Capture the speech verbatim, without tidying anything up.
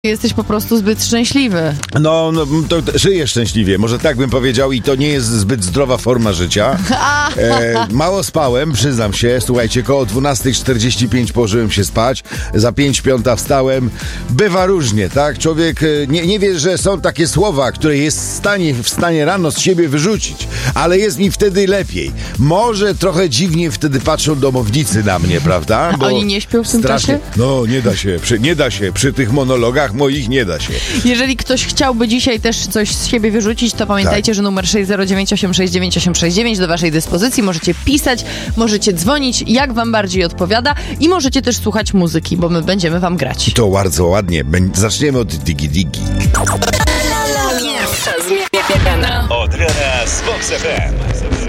Jesteś po prostu zbyt szczęśliwy. No, no to żyję szczęśliwie, może tak bym powiedział, i to nie jest zbyt zdrowa forma życia. E, mało spałem, przyznam się. Słuchajcie, koło dwunasta czterdzieści pięć położyłem się spać, za pięć piąta wstałem. Bywa różnie, tak? Człowiek nie, nie wie, że są takie słowa, które jest w stanie, w stanie rano z siebie wyrzucić, ale jest mi wtedy lepiej. Może trochę dziwnie wtedy patrzą domownicy na mnie, prawda? Bo oni nie śpią w tym strasznie, czasie? No, nie da się, przy, nie da się, przy tych monologach moich nie da się. Jeżeli ktoś chciałby dzisiaj też coś z siebie wyrzucić, to pamiętajcie, tak, że numer sześć zero dziewięć osiem sześć dziewięć osiem sześć dziewięć do waszej dyspozycji. Możecie pisać, możecie dzwonić, jak wam bardziej odpowiada, i możecie też słuchać muzyki, bo my będziemy wam grać. I to bardzo ładnie. Zaczniemy od Digi Digi. Od rana z Vox F M.